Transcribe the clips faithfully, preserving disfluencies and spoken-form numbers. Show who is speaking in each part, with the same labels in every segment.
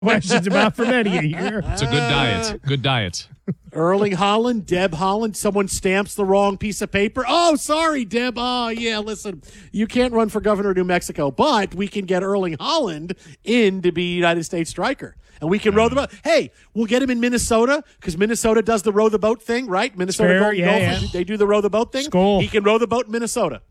Speaker 1: questions about from Eddie here.
Speaker 2: It's a good diet. Good diet.
Speaker 3: Erling Haaland, Deb Haaland, someone stamps the wrong piece of paper. Oh, sorry, Deb. Oh, yeah, listen, you can't run for governor of New Mexico, but we can get Erling Haaland in to be United States striker. And we can row the boat. Hey, we'll get him in Minnesota because Minnesota does the row the boat thing, right? Minnesota
Speaker 1: Fair,
Speaker 3: Golden
Speaker 1: yeah,
Speaker 3: Gophers,
Speaker 1: yeah.
Speaker 3: they do the row the boat thing.
Speaker 1: Skol.
Speaker 3: He can row the boat in Minnesota.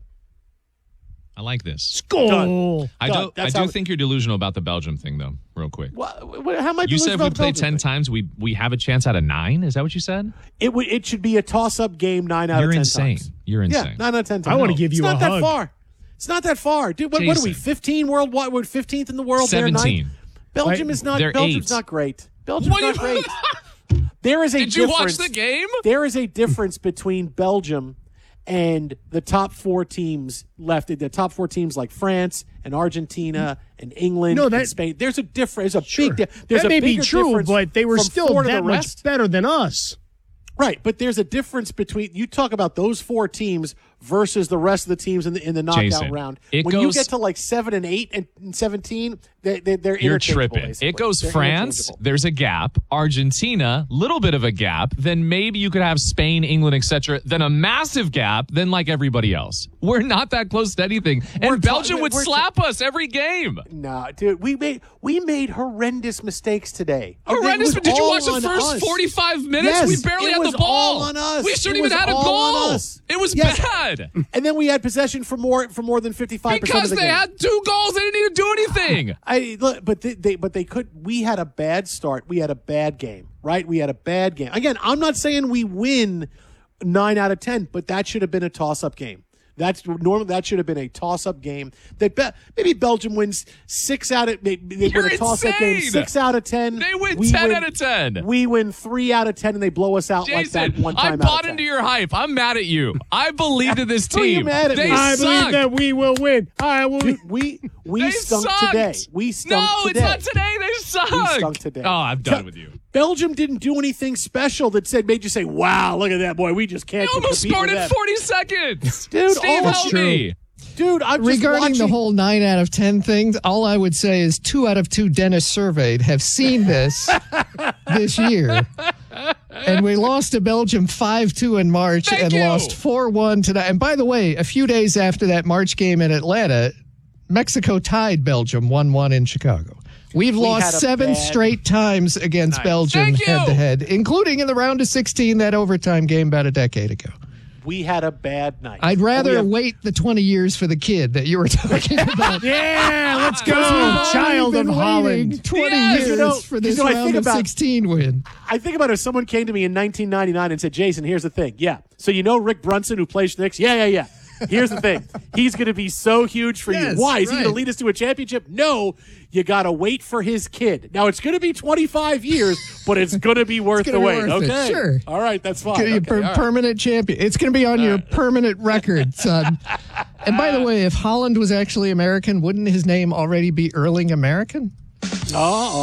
Speaker 2: I like this.
Speaker 1: Goal.
Speaker 2: I
Speaker 3: Done.
Speaker 2: do. I
Speaker 3: That's
Speaker 2: do
Speaker 3: how-
Speaker 2: think you're delusional about the Belgium thing, though. Real quick.
Speaker 3: What, what, how am I
Speaker 2: You said if
Speaker 3: delusional
Speaker 2: we
Speaker 3: about
Speaker 2: play
Speaker 3: Belgium?
Speaker 2: ten times, we we have a chance out of nine. Is that what you said?
Speaker 3: It would. It should be a toss-up game nine out
Speaker 2: You're
Speaker 3: of ten
Speaker 2: insane.
Speaker 3: times.
Speaker 2: You're insane.
Speaker 3: Yeah, nine out of ten times.
Speaker 1: I wanna give you
Speaker 3: it's
Speaker 1: a
Speaker 3: not that
Speaker 1: hug.
Speaker 3: far. It's not that far, dude. What, what are we?
Speaker 2: Jason.
Speaker 3: Fifteen worldwide. We're fifteenth in the world. They're
Speaker 2: Seventeen.
Speaker 3: ninth. Belgium is not.
Speaker 2: They're
Speaker 3: Belgium's
Speaker 2: eight.
Speaker 3: not great. Belgium's
Speaker 2: What
Speaker 3: not
Speaker 2: do you-
Speaker 3: great. There is a
Speaker 2: Did you
Speaker 3: difference.
Speaker 2: watch the game?
Speaker 3: There is a difference between Belgium and the top four teams left. The top four teams like France and Argentina and England
Speaker 1: No, that-
Speaker 3: and Spain. There's a difference. There's a
Speaker 1: Sure.
Speaker 3: big. Di- there's
Speaker 1: that
Speaker 3: a
Speaker 1: may be
Speaker 3: bigger
Speaker 1: true,
Speaker 3: difference
Speaker 1: but they were
Speaker 3: from
Speaker 1: still
Speaker 3: four to
Speaker 1: that
Speaker 3: the
Speaker 1: much
Speaker 3: rest.
Speaker 1: better than us.
Speaker 3: Right, but there's a difference between you talk about those four teams versus the rest of the teams in the in the knockout
Speaker 2: Jason,
Speaker 3: round.
Speaker 2: it
Speaker 3: When you
Speaker 2: goes-
Speaker 3: get to like seven and eight and, and seventeen, they, they, they're
Speaker 2: You're
Speaker 3: interchangeable,
Speaker 2: tripping.
Speaker 3: basically.
Speaker 2: It goes
Speaker 3: They're
Speaker 2: France,
Speaker 3: interchangeable.
Speaker 2: there's a gap. Argentina, little bit of a gap. Then maybe you could have Spain, England, et cetera. Then a massive gap. Then like everybody else. We're not that close to anything.
Speaker 3: We're
Speaker 2: And
Speaker 3: ta-
Speaker 2: Belgium would
Speaker 3: we're ta-
Speaker 2: slap us every game.
Speaker 3: Nah, dude, we made we made horrendous mistakes today. It
Speaker 2: Horrendous.
Speaker 3: was
Speaker 2: But did you
Speaker 3: all
Speaker 2: watch the
Speaker 3: on
Speaker 2: first
Speaker 3: us.
Speaker 2: forty-five minutes?
Speaker 3: Yes,
Speaker 2: we barely
Speaker 3: it
Speaker 2: had
Speaker 3: was
Speaker 2: the ball.
Speaker 3: all on us.
Speaker 2: We shouldn't
Speaker 3: It
Speaker 2: even
Speaker 3: was
Speaker 2: had a
Speaker 3: all on
Speaker 2: goal.
Speaker 3: us.
Speaker 2: It was
Speaker 3: Yes.
Speaker 2: bad.
Speaker 3: And then we had possession for more for more than fifty-five percent of
Speaker 2: Because
Speaker 3: the
Speaker 2: they
Speaker 3: game.
Speaker 2: had two goals. They didn't need to do anything.
Speaker 3: I look, but they, they but they could. We had a bad start. We had a bad game, right? We had a bad game. Again, I'm not saying we win nine out of ten, but that should have been a toss-up game. That's normal. That should have been a toss-up game. That be, maybe Belgium wins six out of they, they
Speaker 2: You're
Speaker 3: win a toss-up game
Speaker 2: insane.
Speaker 3: six out of ten.
Speaker 2: They win
Speaker 3: We
Speaker 2: ten
Speaker 3: win-
Speaker 2: out of ten.
Speaker 3: We win three out of ten, and they blow us out like that
Speaker 2: Jason,
Speaker 3: one
Speaker 2: I
Speaker 3: time.
Speaker 2: bought
Speaker 3: out of ten.
Speaker 2: into your hype. I'm mad at you. I believed in this
Speaker 3: Who are you
Speaker 2: team.
Speaker 3: mad at
Speaker 2: they
Speaker 3: me?
Speaker 1: I
Speaker 2: suck.
Speaker 1: believe that we will win. I will.
Speaker 3: Dude, we we
Speaker 2: They
Speaker 3: stunk
Speaker 2: sucked.
Speaker 3: today. We stunk
Speaker 2: no,
Speaker 3: today.
Speaker 2: it's not today. They suck.
Speaker 3: We stunk today.
Speaker 2: Oh, I'm done
Speaker 3: Te-
Speaker 2: with you.
Speaker 3: Belgium didn't do anything special that said made you say, "Wow, look at that boy. We just can't."
Speaker 2: They almost
Speaker 3: compete
Speaker 2: scored
Speaker 3: with
Speaker 2: in
Speaker 3: them."
Speaker 2: forty seconds.
Speaker 3: Dude,
Speaker 2: Steve,
Speaker 3: all-
Speaker 2: help
Speaker 3: That's
Speaker 2: me.
Speaker 3: Dude, I'm just
Speaker 4: Regarding
Speaker 3: watching.
Speaker 4: the whole nine out of ten thing, all I would say is two out of two dentists surveyed have seen this this year. And we lost to Belgium five two in March
Speaker 2: Thank
Speaker 4: and
Speaker 2: you.
Speaker 4: lost four one tonight. And by the way, a few days after that March game in Atlanta, Mexico tied Belgium one one in Chicago. We've
Speaker 3: We
Speaker 4: lost
Speaker 3: had a
Speaker 4: seven
Speaker 3: bad
Speaker 4: straight times against
Speaker 3: night.
Speaker 4: Belgium
Speaker 2: Thank you.
Speaker 4: head to head, including in the round of sixteen, that overtime game about a decade ago.
Speaker 3: We had a bad night.
Speaker 4: I'd rather
Speaker 3: We have-
Speaker 4: wait the twenty years for the kid that you were talking about.
Speaker 1: Yeah, let's go,
Speaker 4: We've
Speaker 1: child
Speaker 4: been
Speaker 1: of
Speaker 4: waiting
Speaker 1: Holland.
Speaker 4: twenty
Speaker 3: Yes,
Speaker 4: years
Speaker 3: you know-
Speaker 4: for this
Speaker 3: you know, I
Speaker 4: round
Speaker 3: think
Speaker 4: of
Speaker 3: about-
Speaker 4: sixteen win.
Speaker 3: I think about if someone came to me in nineteen ninety-nine and said, "Jason, here's the thing. Yeah, so you know Rick Brunson who plays for the Knicks? Yeah, yeah, yeah. Here's the thing. He's going to be so huge for
Speaker 4: Yes,
Speaker 3: you. Why? Is he going to
Speaker 4: right.
Speaker 3: lead us to a championship? No. You got to wait for his kid. Now, it's going to be twenty-five years, but it's going to be worth
Speaker 4: gonna
Speaker 3: the
Speaker 4: be
Speaker 3: wait.
Speaker 4: worth it,
Speaker 3: Okay.
Speaker 4: sure.
Speaker 3: All right. That's fine.
Speaker 4: Gonna be a
Speaker 3: Okay,
Speaker 4: per-
Speaker 3: all right.
Speaker 4: permanent champion. It's going to be on your permanent record, son. And by the way, if Holland was actually American, wouldn't his name already be Erling American?
Speaker 3: Oh,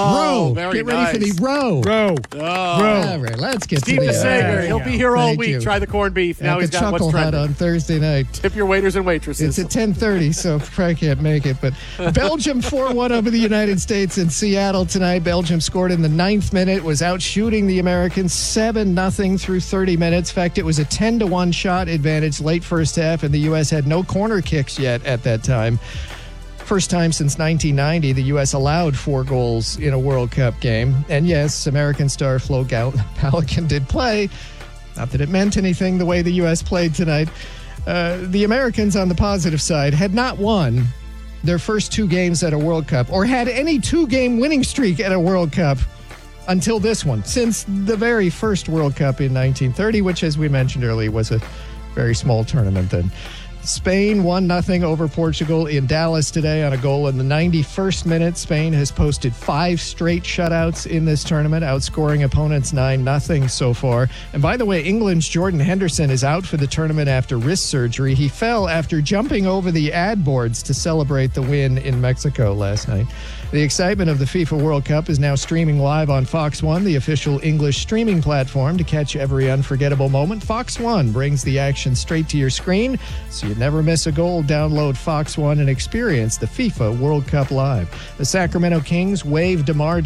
Speaker 3: oh
Speaker 4: Row.
Speaker 3: very
Speaker 4: Get ready
Speaker 3: nice.
Speaker 4: for the row.
Speaker 1: Bro,
Speaker 3: Oh.
Speaker 1: bro.
Speaker 4: All right, let's get
Speaker 3: Steve
Speaker 4: to the
Speaker 3: DeSager.
Speaker 4: uh,
Speaker 3: He'll be here all
Speaker 4: Thank
Speaker 3: week.
Speaker 4: you.
Speaker 3: Try the corned beef. Now
Speaker 4: At
Speaker 3: he's
Speaker 4: the
Speaker 3: got what's
Speaker 4: Chuckle Hut
Speaker 3: trending.
Speaker 4: on Thursday night.
Speaker 3: Tip your waiters and waitresses.
Speaker 4: It's at ten thirty, so probably can't make it. But Belgium four one over the United States in Seattle tonight. Belgium scored in the ninth minute, was out shooting the Americans seven nothing through thirty minutes. In fact, it was a ten to one shot advantage late first half, and the U S had no corner kicks yet at that time. First time since nineteen ninety, the U S allowed four goals in a World Cup game. And yes, American star Flo Gal- Pelican did play. Not that it meant anything the way the U S played tonight. Uh, the Americans, on the positive side, had not won their first two games at a World Cup or had any two-game winning streak at a World Cup until this one, since the very first World Cup in nineteen thirty, which, as we mentioned earlier, was a very small tournament then. Spain one nothing over Portugal in Dallas today on a goal in the ninety-first minute. Spain has posted five straight shutouts in this tournament, outscoring opponents nine nothing so far. And by the way, England's Jordan Henderson is out for the tournament after wrist surgery. He fell after jumping over the ad boards to celebrate the win in Mexico last night. The excitement of the FIFA World Cup is now streaming live on Fox One, the official English streaming platform. To catch every unforgettable moment, Fox One brings the action straight to your screen, so you never miss a goal. Download Fox One and experience the FIFA World Cup live. The Sacramento Kings waive DeMar